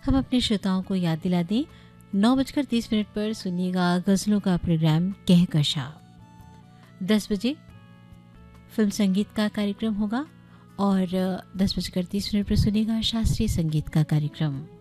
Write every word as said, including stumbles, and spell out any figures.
हम अपने श्रोताओं को याद दिला दें, नौ बजकर तीस मिनट पर सुनिएगा गज़लों का प्रोग्राम कहकशा। दस बजे फिल्म संगीत का कार्यक्रम होगा और दस बजकर तीस मिनट पर सुनिएगा शास्त्रीय संगीत का कार्यक्रम।